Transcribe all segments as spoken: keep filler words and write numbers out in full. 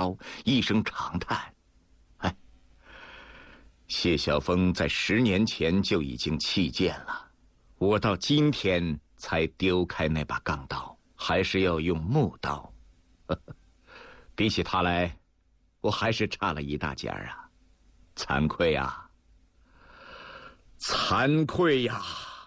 刀，一声长叹：“哎，谢晓峰在十年前就已经弃剑了，我到今天才丢开那把钢刀，还是要用木刀。呵呵，比起他来，我还是差了一大截儿啊，惭愧呀，惭愧呀！”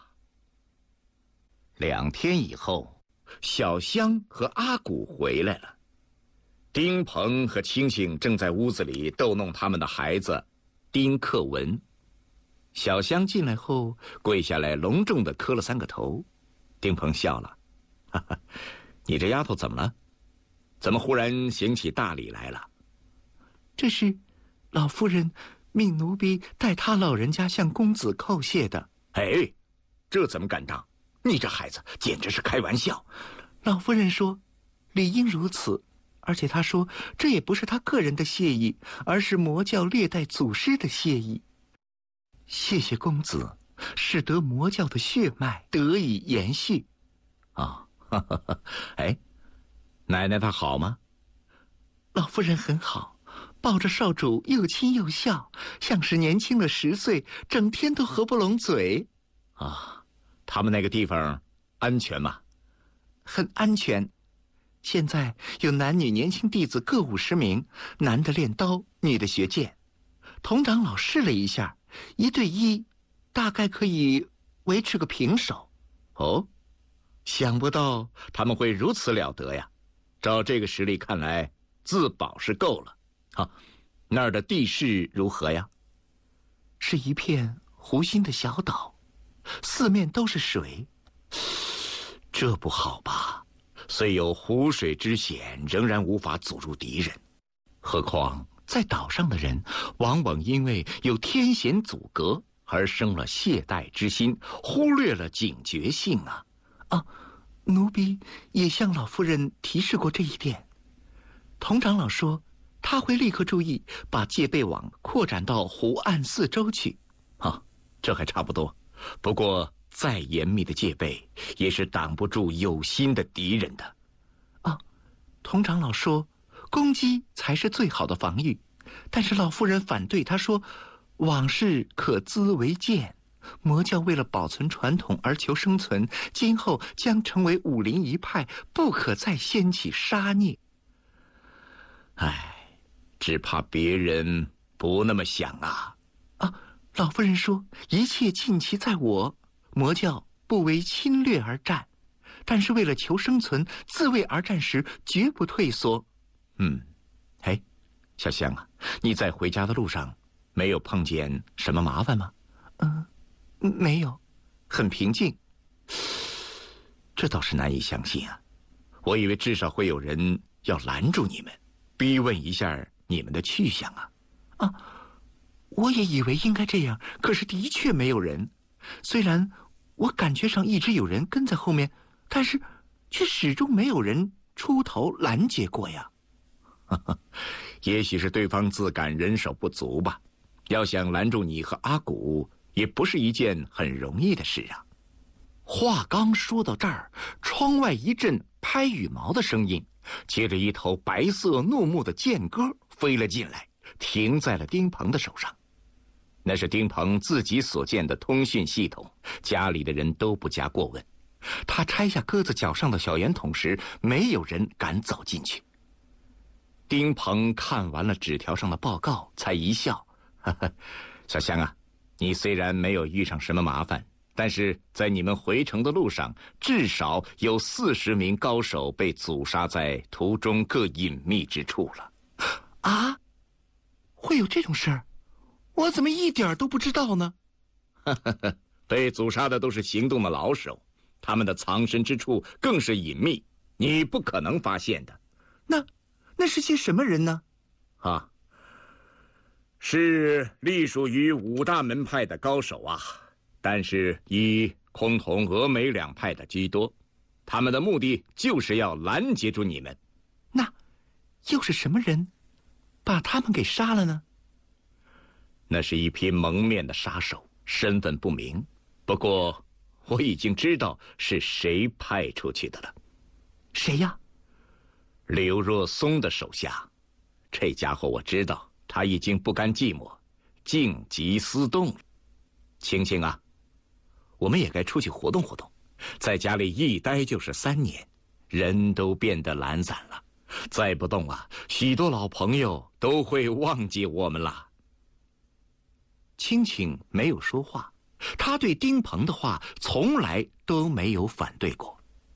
两天以后，小香和阿古回来了。丁鹏和青青正在屋子里逗弄他们的孩子丁克文。小香进来后，跪下来隆重地磕了三个头。丁鹏笑了：“哈哈，你这丫头怎么了？怎么忽然行起大礼来了？”“ 这是老夫人命奴婢代他老人家向公子叩谢的。”“ 哎，这怎么敢当？你这孩子简直是开玩笑。”“ 老夫人说，理应如此。而且她说，这也不是她个人的谢意，而是魔教历代祖师的谢意。谢谢公子，使得魔教的血脉得以延续。”“ 啊，哈哈哈！哎，奶奶她好吗？”“ 老夫人很好，抱着少主又亲又笑，像是年轻了十岁，整天都合不拢嘴。”“ 啊。他们那个地方安全吗？”“ 很安全。现在有男女年轻弟子各五十名，男的练刀，女的学剑。童长老试了一下，一对一，大概可以维持个平手。”“ 哦，想不到他们会如此了得呀！照这个实力看来，自保是够了。啊，那儿的地势如何呀？”“ 是一片湖心的小岛。四面都是水。”“ 这不好吧？虽有湖水之险，仍然无法阻住敌人。何况在岛上的人，往往因为有天险阻隔而生了懈怠之心，忽略了警觉性啊！”“ 啊，奴婢也向老夫人提示过这一点。童长老说，他会立刻注意，把戒备网扩展到湖岸四周去。”“ 啊，这还差不多。不过再严密的戒备，也是挡不住有心的敌人的。”“ 啊，童长老说，攻击才是最好的防御，但是老夫人反对，她说，往事可资为鉴，魔教为了保存传统而求生存，今后将成为武林一派，不可再掀起杀孽。”“ 唉，只怕别人不那么想啊。”“ 啊，老夫人说，一切尽其在我，魔教不为侵略而战，但是为了求生存，自卫而战时绝不退缩。”“ 嗯，哎，小香啊，你在回家的路上没有碰见什么麻烦吗？”“ 嗯，没有，很平静。”“ 这倒是难以相信啊！我以为至少会有人要拦住你们，逼问一下你们的去向啊。”“ 啊，我也以为应该这样，可是的确没有人。虽然我感觉上一直有人跟在后面，但是却始终没有人出头拦截过呀。”“ 也许是对方自感人手不足吧。要想拦住你和阿古，也不是一件很容易的事啊。”话刚说到这儿，窗外一阵拍羽毛的声音，接着一头白色怒目的剑鸽飞了进来，停在了丁鹏的手上。那是丁鹏自己所建的通讯系统，家里的人都不加过问。他拆下鸽子脚上的小圆筒时，没有人敢走进去。丁鹏看完了纸条上的报告，才一笑：“呵呵，小香啊，你虽然没有遇上什么麻烦，但是在你们回城的路上，至少有四十名高手被阻杀在途中各隐秘之处了。”“ 啊，会有这种事儿？我怎么一点都不知道呢？”“ 被阻杀的都是行动的老手，他们的藏身之处更是隐秘，你不可能发现的。”“ 那那是些什么人呢？”“ 啊，是隶属于五大门派的高手啊，但是以崆峒、峨眉两派的居多，他们的目的就是要拦截住你们。”“ 那又是什么人把他们给杀了呢？”“ 那是一批蒙面的杀手，身份不明。不过我已经知道是谁派出去的了。”“ 谁呀？”“ 刘若松的手下， 这家伙我知道，他已经不甘寂寞，静极思动了。青青啊，我们也该出去活动活动，在家里一待就是三年，人都变得懒散了。再不动啊，许多老朋友都会忘记我们了。 青青没有说话，他对丁鹏的话从来都没有反对过。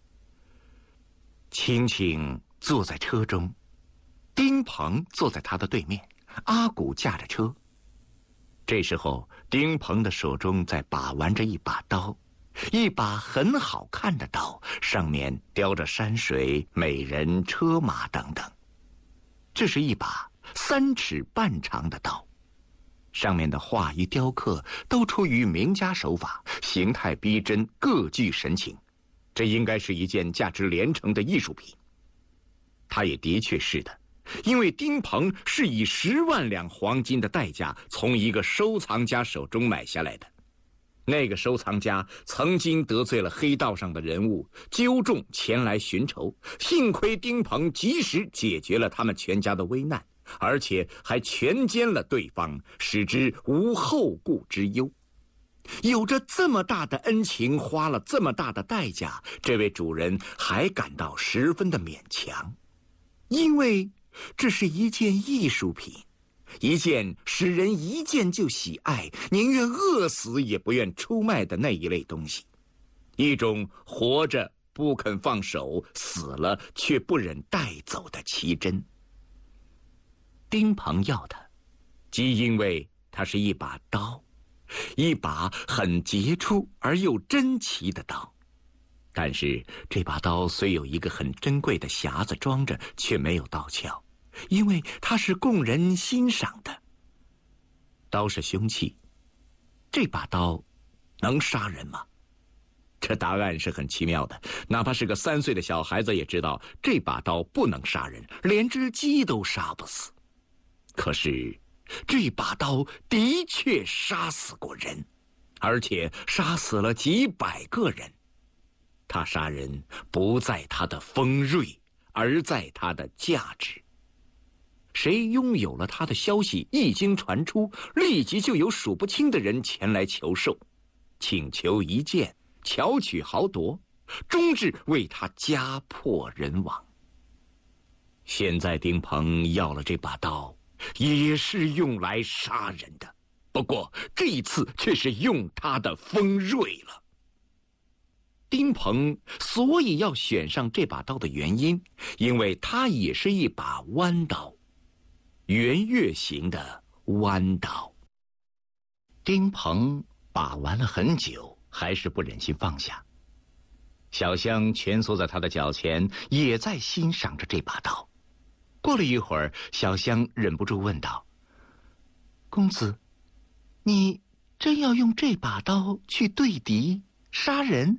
青青坐在车中，丁鹏坐在他的对面，阿古驾着车。这时候，丁鹏的手中在把玩着一把刀，一把很好看的刀，上面雕着山水、美人、车马等等。这是一把三尺半长的刀，上面的画与雕刻都出于名家手法，形态逼真，各具神情。这应该是一件价值连城的艺术品。它也的确是的，因为丁鹏是以十万两黄金的代价从一个收藏家手中买下来的。那个收藏家曾经得罪了黑道上的人物，纠众前来寻仇，幸亏丁鹏及时解决了他们全家的危难，而且还全歼了对方，使之无后顾之忧。有着这么大的恩情，花了这么大的代价，这位主人还感到十分的勉强，因为这是一件艺术品，一件使人一见就喜爱，宁愿饿死也不愿出卖的那一类东西，一种活着不肯放手，死了却不忍带走的奇珍。丁鹏要它，即因为它是一把刀，一把很杰出而又珍奇的刀。但是这把刀虽有一个很珍贵的匣子装着，却没有刀鞘，因为它是供人欣赏的。刀是凶器，这把刀能杀人吗？这答案是很奇妙的，哪怕是个三岁的小孩子也知道这把刀不能杀人，连只鸡都杀不死。可是这把刀的确杀死过人，而且杀死了几百个人。他杀人不在他的锋锐，而在他的价值。谁拥有了他的消息一经传出，立即就有数不清的人前来求售，请求一见，巧取豪夺，终至为他家破人亡。现在丁鹏要了这把刀，也是用来杀人的，不过这一次却是用他的锋锐了。丁鹏所以要选上这把刀的原因，因为它也是一把弯刀，圆月形的弯刀。丁鹏把玩了很久，还是不忍心放下。小香蜷缩在他的脚前，也在欣赏着这把刀。过了一会儿，小香忍不住问道：“公子，你真要用这把刀去对敌杀人？”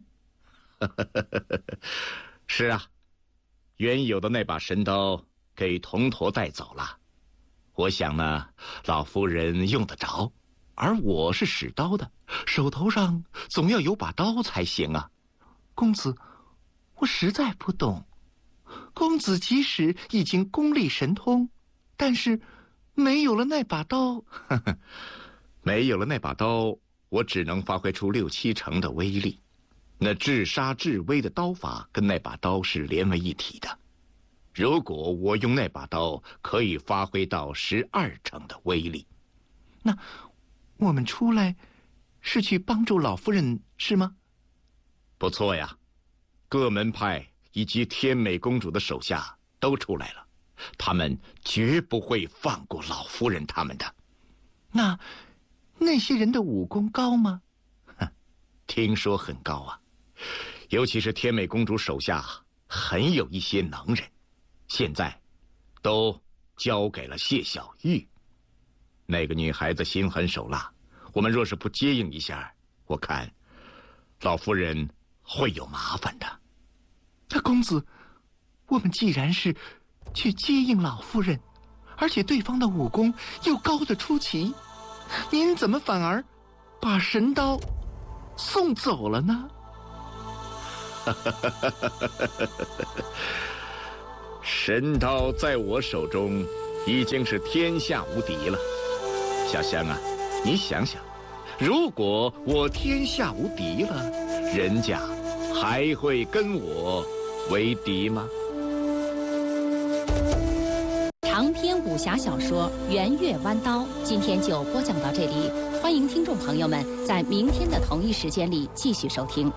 是啊，原有的那把神刀给铜驼带走了。我想呢，老夫人用得着，而我是使刀的，手头上总要有把刀才行啊。公子，我实在不懂。公子即使已经功力神通，但是没有了那把刀，没有了那把刀，我只能发挥出六七成的威力。那至杀至威的刀法跟那把刀是连为一体的。如果我用那把刀，可以发挥到十二成的威力。那我们出来是去帮助老夫人，是吗？不错呀，各门派以及天美公主的手下都出来了，他们绝不会放过老夫人他们的。那那些人的武功高吗？哼，听说很高啊。尤其是天美公主手下很有一些能人，现在都交给了谢小玉。那个女孩子心狠手辣，我们若是不接应一下，我看老夫人会有麻烦的。那公子，我们既然是去接应老夫人，而且对方的武功又高得出奇，您怎么反而把神刀送走了呢？ 神刀在我手中已经是天下无敌了。小香啊，你想想，如果我天下无敌了，人家还会跟我为敌吗？ 长篇武侠小说《圆月弯刀》今天就播讲到这里，欢迎听众朋友们在明天的同一时间里继续收听。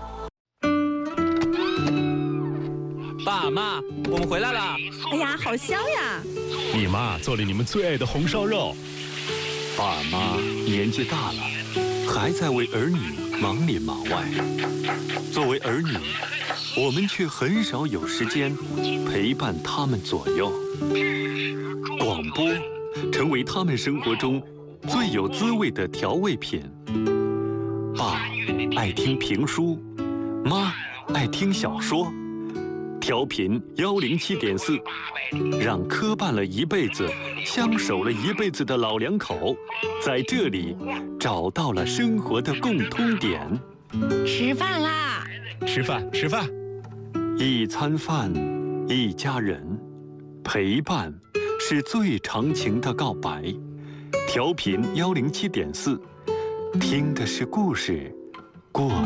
爸妈，我们回来了！ 哎呀，好香呀！ 你妈做了你们最爱的红烧肉。 爸妈年纪大了，还在为儿女忙里忙外。作为儿女，我们却很少有时间陪伴他们左右。广播成为他们生活中最有滋味的调味品。爸爱听评书，妈爱听小说。调频幺零七点四，让磕绊了一辈子、相守了一辈子的老两口，在这里找到了生活的共通点。 吃饭啦！ 吃饭，吃饭。 一餐饭，一家人，陪伴是最长情的告白。调频幺零七点四，听的是故事，过